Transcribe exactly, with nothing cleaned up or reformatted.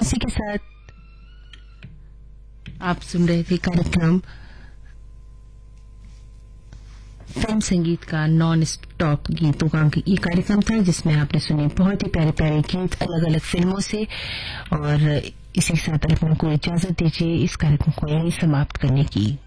इसी के साथ आप सुन रहे थे कार्यक्रम फिल्म संगीत का नॉन स्टॉप गीतों का ये कार्यक्रम था, जिसमें आपने सुने बहुत ही प्यारे प्यारे गीत अलग अलग फिल्मों से। और इसी के साथ आप को इजाजत दीजिए इस कार्यक्रम को यही समाप्त करने की।